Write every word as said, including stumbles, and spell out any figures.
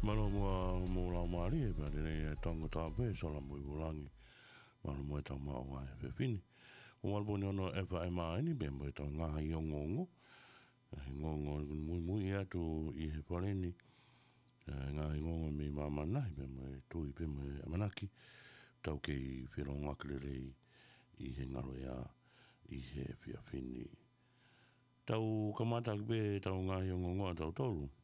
Malo mua mo la mari e pare ne tongo ta pe so la mo bulangi. Malo mo ta ma wa e fini. O albo no no e fa ma ni be mo ta nga i ngongo. Ngongo mu mu ia tu i he pare ni. Nga i ngongo mi mama na be mo tu i pe mo amanaki. Tau ke i whironga klere i he ngaro ia i he fia fini. Tau kamata be tau nga i ngongo tau tolu.